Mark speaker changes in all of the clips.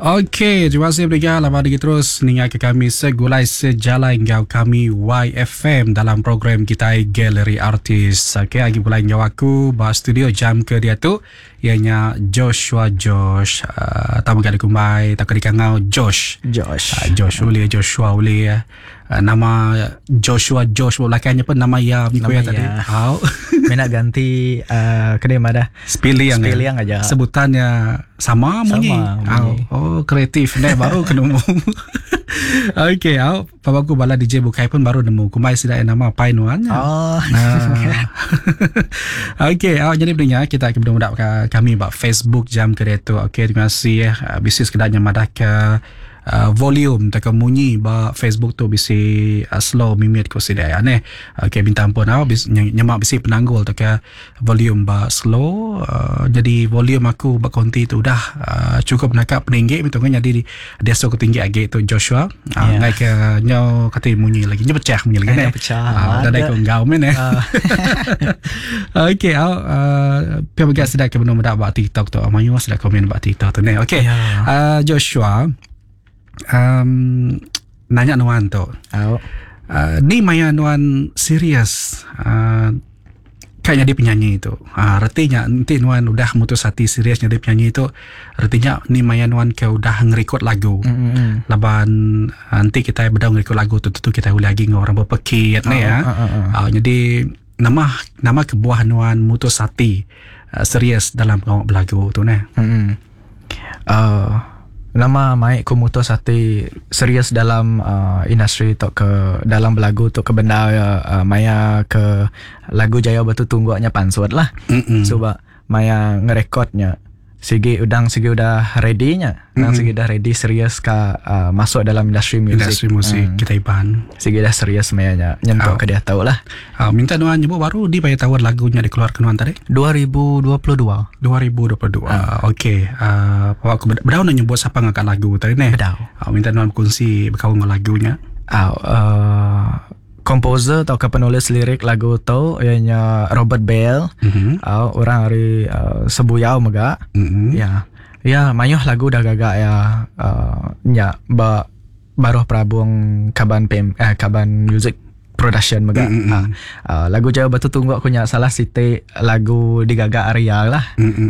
Speaker 1: Okey, terima kasih pendengar. Lama lagi terus dengar ke kami segulai sejalan ngau kami YFM dalam program kita Galeri Artis. Okey, lagi pula ngau aku bawa studio jam ke dia tu ianya Joshua Josh. Tamu kali kumai tak kali ngau Josh. Josh boleh Joshua boleh. Nama Joshua Josh belakangnya pun nama ya Miko ya tadi.
Speaker 2: Nak ganti kedai mana?
Speaker 1: Spelling
Speaker 2: aja.
Speaker 1: Sebutannya sama bunyi. Oh, kreatif ni baru kena umum. Okey, papaku bala DJ bukai pun baru nemu. Kumai sudah nama Painuan. Okey, jadi pendengar kita akan bermudak kami buat Facebook jam kedai tu. Okey, terima kasih bisnis kedanya madak volume tak munyi ba Facebook tu bisi slow mimit ko sidaya ne. Okay, bintang pun nyemak bisi penanggul tak volume ba slow. Jadi volume aku ba konti tu dah cukup nakap peninggi betul kan, jadi dia so tinggi age tu Joshua. Ngai ke nyau kata munyi lagi nyepecah munyi lagi ne. Dah dai ko ngau men ne. Okay, pia bagai sedar ke benar ba TikTok tu. Amayo sedar komen ba TikTok tu ne. Okay. Joshua nanya Nuan tu. Ni maya Nuan serius kayaknya dia penyanyi itu. Artinya nanti Nuan udah mutus hati seriusnya dia penyanyi itu. Artinya ni maya Nuan ke udah ngerekod lagu. Laban nanti kita beda ngerekod lagu tu tentu kita boleh lagi orang berpekit ni ya. Jadi nama kebuah Nuan mutus hati serius dalam lagu tu ni.
Speaker 2: Nama mai ku mutus hati serius dalam industri tu ke dalam lagu tu ke benda maya ke lagu Jaya Batu Tungguaknya Pansut lah. Sebab maya ngerekodnya sigi udah ready nya. Sigi dah ready serius ka masuk dalam industri musik
Speaker 1: kita iban.
Speaker 2: Sigi dah serius maya nyentuh ke dia tahu lah.
Speaker 1: Minta Nuan nyebut baru di payah tawar lagunya dikeluarkan Nuan tadi
Speaker 2: 2022.
Speaker 1: Okey. Aku bedau nak nyebut siapa ngangkat lagu tadi ni.
Speaker 2: Bedau.
Speaker 1: Minta Nuan kongsi berkawan dengan lagunya.
Speaker 2: Komposer atau penulis lirik lagu tu ianya Robert Bell. Orang hari sebuyau mega. Ya mayuh lagu dah gagak ya baruh Prabung Kaban Music Production mega. Lagu Jaya Batu Tunggu aku nya salah siti lagu digagak Arya lah.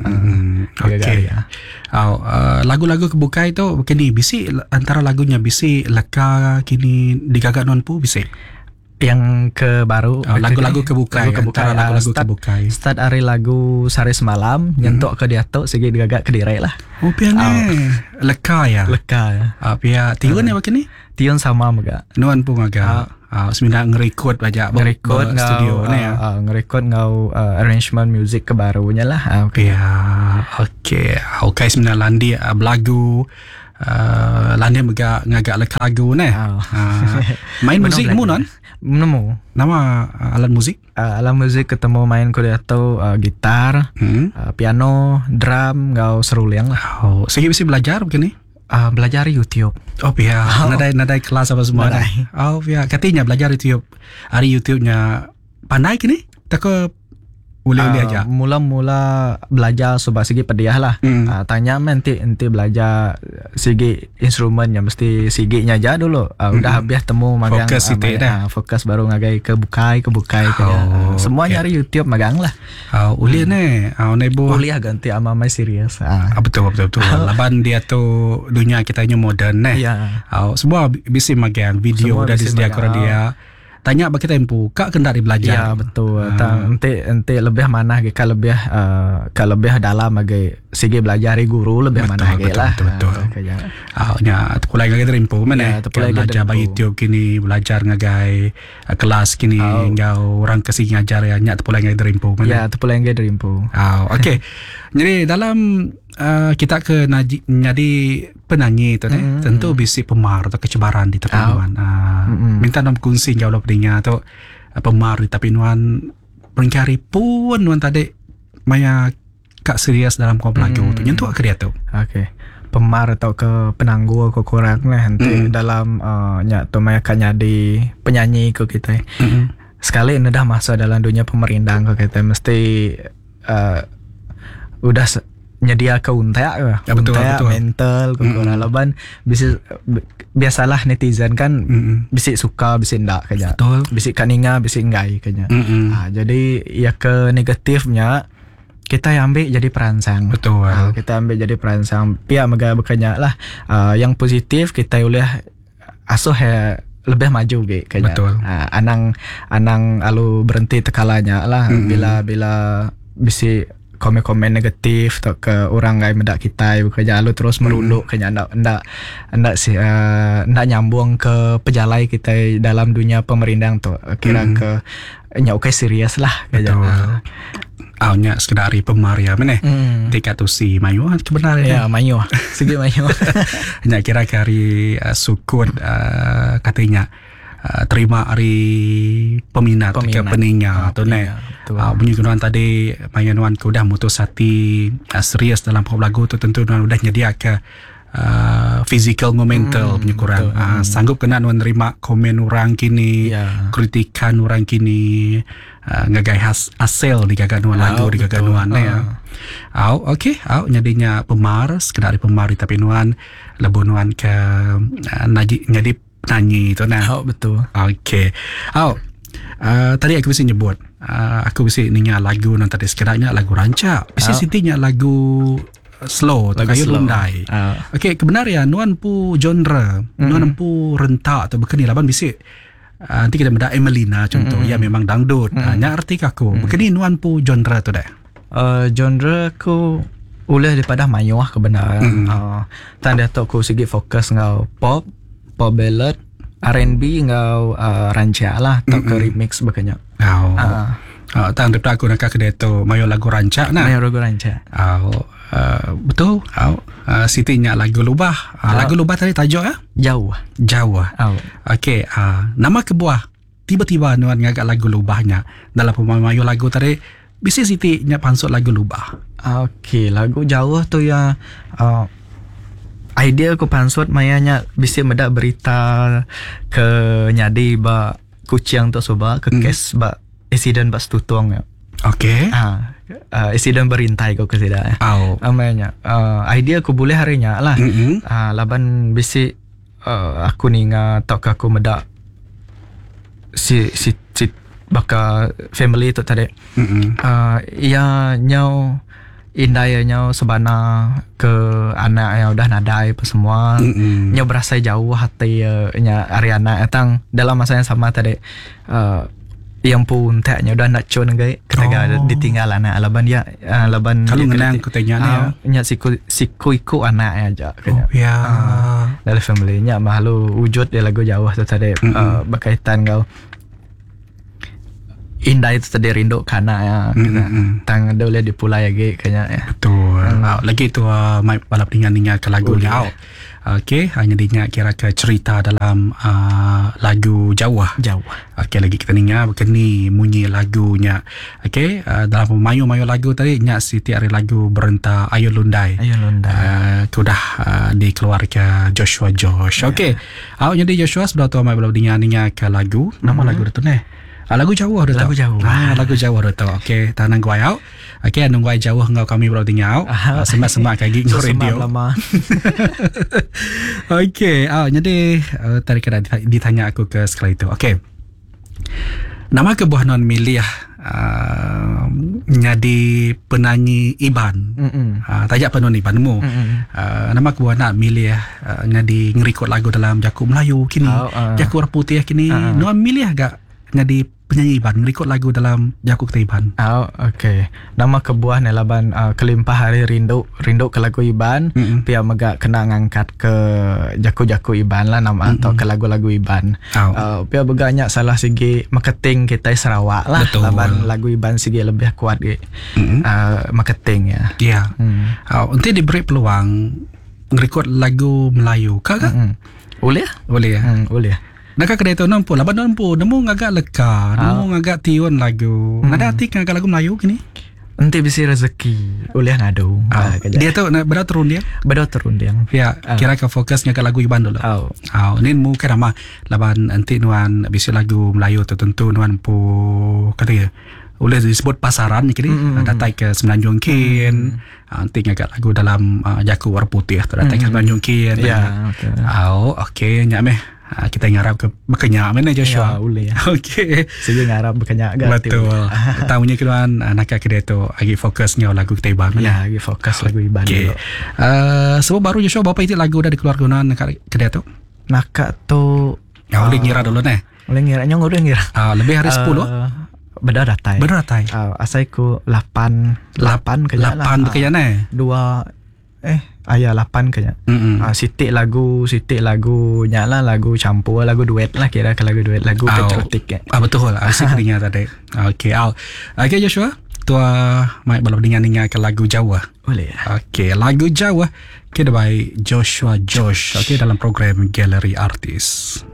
Speaker 1: Okey. Lagu-lagu kebukai tu kini bisi antara lagunya bisi leka kini digagak non pu bisi.
Speaker 2: Yang ke baru
Speaker 1: lagu-lagu kebukai antara lagu-lagu kebukai
Speaker 2: start hari lagu Sari Semalam nyentuk ke dia tu segi digagak Kediri lah.
Speaker 1: Pian leka ya pia tiun ya begini
Speaker 2: tiun sama mega
Speaker 1: Nuan pun agak sebenarnya ngerekod banyak studio ni
Speaker 2: ngerekod ngau arrangement music kebarunya lah.
Speaker 1: Okey sebenarnya landi belagu landi ngagak leka lagu ni. Main musik nemu non
Speaker 2: nemu
Speaker 1: nama alat musik
Speaker 2: ketemu main ko dia tu gitar, piano, drum, ngau seruling lah.
Speaker 1: Segi bisa belajar begini
Speaker 2: belajar YouTube.
Speaker 1: Nadai kelas apa semua. Katanya belajar YouTube. Hari YouTube-nya pandai kini tak boleh aja.
Speaker 2: Mula-mula belajar sebab segi pediah lah. Tanya nanti belajar segi instrumennya mesti siginya aja dulu. Udah habis temu magang fokus baru ngagai kebukai semuanya hari YouTube magang lah.
Speaker 1: Uliah ni
Speaker 2: uliah ganti ama mai serius.
Speaker 1: Betul. Laban dia tu dunia kita ni moden ni. Semua bisa magang video dah disediakan dia. Tanya bagi tempo kak kendari belajar.
Speaker 2: Ya betul. Nanti lebih mana ke lebih dalam lagi segi belajar guru lebih mana lagi lah.
Speaker 1: Betul. Nya terpulai ngagai tempo mana belajar bagi YouTube kini belajar ngagai kelas kini ngau orang kesini ngajar ya nya terpulai ngagai tempo mana.
Speaker 2: Ya terpulai ngagai tempo.
Speaker 1: Okey. Jadi dalam kita ke jadi penyanyi tu tentu bisi pemar atau kecebaran di terpaduan. Minta nom kunci jauh lebihnya tu pemar tapi Nuan peringkari pun Nuan tadi maya kak serius dalam kau lagu tu nyentuh ke dia tu.
Speaker 2: Okey. Pemar atau ke penangguh ke kurang lah nanti dalam nya tu maya kak jadi penyanyi ke kita. Sekali ini dah masuk dalam dunia pemerintah ke kita mesti udah nyedia ke untek
Speaker 1: Ya, betul, betul.
Speaker 2: mental kurang laban bisa biasalah netizen kan bisa suka bisa ndak kanya.
Speaker 1: Betul.
Speaker 2: Bisa kaninga bisa enggak kanya. Jadi ya ke negatifnya kita ambil jadi perangsang.
Speaker 1: Betul.
Speaker 2: Kita ambil jadi perangsang. Pihak mega bekanya lah. Yang positif kita boleh asuh lebih maju ge kayaknya.
Speaker 1: Betul.
Speaker 2: Anang alu berhenti tekalanya lah bila bisi komen-komen negatif atau ke orang lain mendak kita bekerja alu terus merunduk kayaknya ndak sih ndak nyambung ke pejalai kita dalam dunia pemerintahan tu kira ke nyak serius lah kayaknya.
Speaker 1: Nya sekedari pemaria meneh tika tu si mayu sebenarnya
Speaker 2: ya mayu segi mayu
Speaker 1: nya kira kari sukun katanya terima hari peminat ke peninga tu ne bunyi kenuan tadi mayanuan ku dah mutus hati serius dalam pop lagu tu tentu nuan udah nyedia ke physical mental punya kurang sanggup kena nuan nerima komen orang kini kritikan orang kini ngagai hasil di gaganuan lagu di gaganuan ya. Okey, nyadinya pemar sekedar pemari tapi nuan lebu nuan ke nyadi nyanyi tu nah.
Speaker 2: Betul.
Speaker 1: Okey. Tadi aku mesti nyebut aku mesti ninya lagu nan tadi sekedarnya lagu rancak. Mesti sitinya lagu slow atau kayu lundai. Okey, kebenaran nuan pu genre, nuan pu rentak atau bekeni laban bisik. Nanti kita benda Emelina contoh ya memang dangdut. Nya arti aku. Bekeni nuan pu genre tu dah.
Speaker 2: Genre ku boleh daripada mayuah kebenaran. Tanda tu ku segi fokus ngau pop ballad, R&B ngau rancak lah atau ke remix bekenya.
Speaker 1: Tang daripada aku nak kedai tu mayu lagu rancak nah.
Speaker 2: Mayu lagu rancak.
Speaker 1: Betul. Sitinya lagu lubah. Lagu lubah tadi tajuk
Speaker 2: Jauh.
Speaker 1: Okey, nama kebuah tiba-tiba nuan ngagak lagu lubahnya dalam pemayu lagu tadi bisa sitinya pansut lagu lubah.
Speaker 2: Okey, lagu Jauh tu ya idea ku pansut mayanya bisa medak berita ke nyadi ba kucing tu soba ke kes ba insiden ba stutuang ya.
Speaker 1: Okey.
Speaker 2: Insiden berintai kau kesida. Amanya idea ku boleh harinya lah. Laban bisi aku ninga tok aku medak si baka family tu tadi. Ya nyau indahnya sebana ke anak yang udah nadai apa semua nya berasa jauh hati nya Ariana etang dalam masa yang sama tadi yang pun taknya udah nak cun gai ketika ditinggal anak laban dia laban
Speaker 1: kalau ngenang kutanya
Speaker 2: nya siku anak aja kena dari family nya malu wujud dia lagu Jauh tu tadi berkaitan kau indah itu tadi rindu kana ya tang ada boleh dipulai lagi kayaknya ya.
Speaker 1: Betul. Lagi tu mai balap dengan ke lagunya. Okey, hanya dinya kira ke cerita dalam lagu Jauh. Okey, lagi kita ninga bekeni munyi lagunya. Okey, dalam mayu lagu tadi nya Siti ari lagu berenta Ayu Lundai. Tu dah dikeluarkan Joshua. Okey. Jadi Joshua sudah tu mai balap dengan ke lagu. Nama lagu tu ne. Lagu Jauh dah tahu. Lagu Jauh dah tahu. Okey, tanang gua au. Okey, nang gua Jauh ngau kami baru tinggal. Semak kaki ngau radio. Okey, jadi tadi kena ditanya aku ke sekali itu. Okey. Nama kebuah non milih nyadi penyanyi Iban. Tajak penyanyi Ibanmu. Nama kebuah nak milih nyadi ngerikot lagu dalam Jakub Melayu kini. Jakub Putih kini. Nuan milih agak nyadi penyanyi Iban ngerikot lagu dalam Jakub Iban.
Speaker 2: Okey. Nama kebuah ni laban kelimpah hari rindu ke lagu Iban. Pia megak kena ngangkat ke Jakub Iban lah nama atau ke lagu-lagu Iban. Pia begaknya salah segi marketing kita Sarawak lah.
Speaker 1: Betul.
Speaker 2: Laban lagu Iban segi lebih kuat marketing ya.
Speaker 1: Ya. Nanti diberi peluang ngerikot lagu Melayu kagak?
Speaker 2: Boleh ya? Boleh.
Speaker 1: Nak kedai tu nampu, laban nampu, nemu ngagak leka, nemu ngagak tiun lagu. Nada hati ngagak lagu Melayu kini.
Speaker 2: Nanti bisa rezeki, boleh ngadu.
Speaker 1: Dia tu beda turun dia. Ya, kira ke fokus ngagak lagu Iban dulu. Ni mu kira mah laban nanti nuan bisa lagu Melayu tu tentu nuan pu kata boleh disebut pasaran ni kini datai ke Semenanjung Kin. Nanti agak lagu dalam Jaku Warna Putih tu datai ke Semenanjung Kin.
Speaker 2: Ya, betul.
Speaker 1: Okey nyak meh. Kita ngarap ke berkenyak mana Joshua.
Speaker 2: Ya, boleh.
Speaker 1: Okey.
Speaker 2: Saya ngarap berkenyak gak.
Speaker 1: Betul. Tamunya keluan nak kedai tu lagi fokus ngau lagu kita Ibang.
Speaker 2: Ya, lagi fokus lagu Iban dulu.
Speaker 1: Sebab baru Joshua berapa itu lagu dah dikeluar gunan kedai tu?
Speaker 2: Nakak tu
Speaker 1: Boleh ngira dulu nih.
Speaker 2: boleh ngira nyong udah ngira.
Speaker 1: Lebih hari 10.
Speaker 2: Beda datai. Asai ku 8 kaya lah.
Speaker 1: 8 kaya nih.
Speaker 2: 2 8 kaya. Sitik lagu nyala lagu campur lagu duet lah kira ke lagu duet lagu patriotik.
Speaker 1: Betul. Asik dengar tadi. Okey. Okey Joshua. Tua mai balap dengan ke lagu Jawa.
Speaker 2: Boleh.
Speaker 1: Okey, lagu Jawa kita by Joshua Josh. Okey dalam program Gallery Artis.